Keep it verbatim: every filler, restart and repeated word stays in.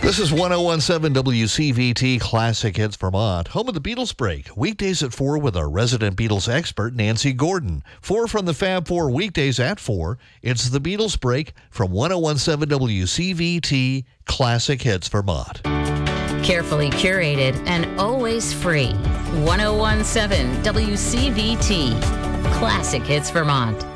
This is one oh one seven W C V T Classic Hits Vermont, home of the Beatles Break. Weekdays at four with our resident Beatles expert, Nancy Gordon. Four from the Fab Four, weekdays at four. It's the Beatles Break from one oh one seven W C V T Classic Hits Vermont. Carefully curated and always free. one oh one seven W C V T Classic Hits Vermont.